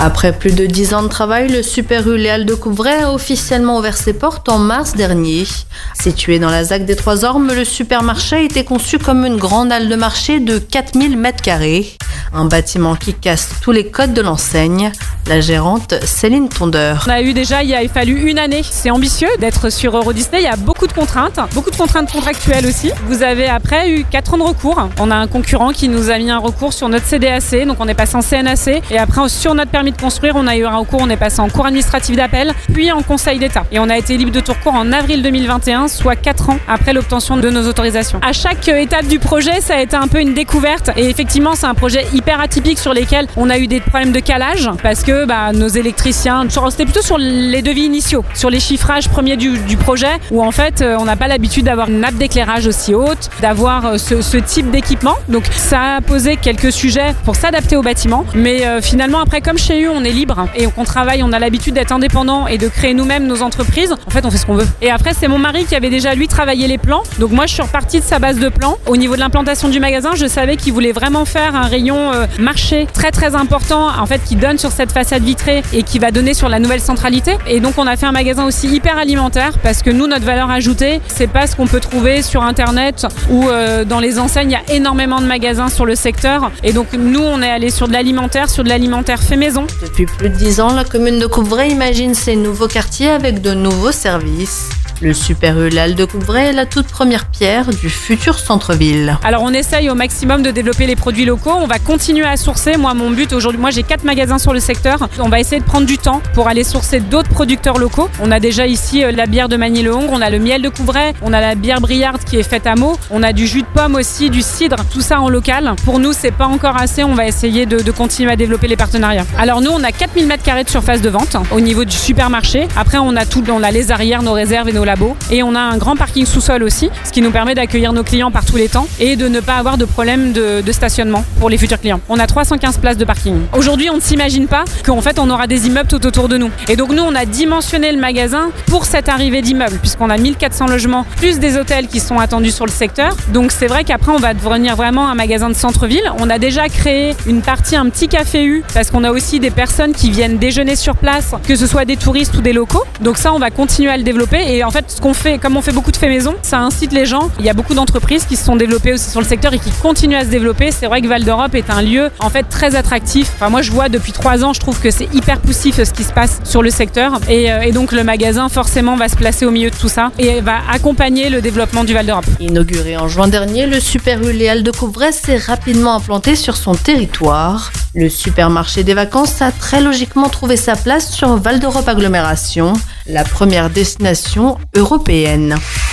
Après plus de 10 ans de travail, le Super U Les Halles de Couvray a officiellement ouvert ses portes en mars dernier. Situé dans la ZAC des Trois Ormes, le supermarché a été conçu comme une grande halle de marché de 4000 m². Un bâtiment qui casse tous les codes de l'enseigne. La gérante Céline Tondeur. On a eu déjà, il a fallu une année. C'est ambitieux d'être sur Euro Disney. Il y a beaucoup de contraintes contractuelles aussi. Vous avez après eu 4 ans de recours. On a un concurrent qui nous a mis un recours sur notre CDAC, donc on est passé en CNAC. Et après, sur notre permis de construire, on a eu un recours, on est passé en cour administratif d'appel, puis en Conseil d'État. Et on a été libre de tout recours en avril 2021, soit 4 ans après l'obtention de nos autorisations. À chaque étape du projet, ça a été un peu une découverte. Et effectivement, c'est un projet hyper atypique sur lesquels on a eu des problèmes de calage parce que nos électriciens, c'était plutôt sur les devis initiaux, sur les chiffrages premiers du projet, où en fait on n'a pas l'habitude d'avoir une nappe d'éclairage aussi haute, d'avoir ce type d'équipement. Donc ça a posé quelques sujets pour s'adapter au bâtiment, mais finalement après, comme chez eux on est libre et qu'on travaille, on a l'habitude d'être indépendant et de créer nous-mêmes nos entreprises, en fait on fait ce qu'on veut. Et après c'est mon mari qui avait déjà lui travaillé les plans, donc moi je suis repartie de sa base de plans. Au niveau de l'implantation du magasin, je savais qu'il voulait vraiment faire un rayon marché très très important, en fait qui donne sur cette façade vitrée et qui va donner sur la nouvelle centralité. Et donc on a fait un magasin aussi hyper alimentaire parce que nous, notre valeur ajoutée, c'est pas ce qu'on peut trouver sur internet ou dans les enseignes. Il y a énormément de magasins sur le secteur et donc nous on est allé sur de l'alimentaire fait maison. Depuis plus de 10 ans, la commune de Couvray imagine ses nouveaux quartiers avec de nouveaux services. Le Super U Les Halles de Couvray est la toute première pierre du futur centre-ville. Alors on essaye au maximum de développer les produits locaux. On va continuer à sourcer. Mon but aujourd'hui, j'ai 4 magasins sur le secteur. On va essayer de prendre du temps pour aller sourcer d'autres producteurs locaux. On a déjà ici la bière de Magny-le-Hongre, on a le miel de Couvray, on a la bière Briard qui est faite à Meaux, on a du jus de pomme aussi, du cidre, tout ça en local. Pour nous, c'est pas encore assez. On va essayer de continuer à développer les partenariats. Alors nous, on a 4000 m² de surface de vente au niveau du supermarché. Après, on a les arrières, nos réserves et nos labos. Et on a un grand parking sous-sol aussi, ce qui nous permet d'accueillir nos clients par tous les temps et de ne pas avoir de problème de stationnement pour les futurs clients. On a 315 places de parking. Aujourd'hui, on ne s'imagine pas qu'en fait, on aura des immeubles tout autour de nous. Et donc nous, on a dimensionné le magasin pour cette arrivée d'immeubles, puisqu'on a 1400 logements, plus des hôtels qui sont attendus sur le secteur. Donc c'est vrai qu'après, on va devenir vraiment un magasin de centre-ville. On a déjà créé une partie, un petit café U, parce qu'on a aussi des personnes qui viennent déjeuner sur place, que ce soit des touristes ou des locaux. Donc ça, on va continuer à le développer. Et en fait, comme on fait beaucoup de faits maison, ça incite les gens. Il y a beaucoup d'entreprises qui se sont développées aussi sur le secteur et qui continuent à se développer. C'est vrai que Val d'Europe est un lieu en fait très attractif. Enfin, moi, je vois depuis 3 ans, je trouve que c'est hyper poussif ce qui se passe sur le secteur. Et donc le magasin forcément va se placer au milieu de tout ça et va accompagner le développement du Val d'Europe. Inauguré en juin dernier, le Super U Les Halles de Couvray s'est rapidement implanté sur son territoire. Le supermarché des vacances a très logiquement trouvé sa place sur Val d'Europe Agglomération, la première destination européenne.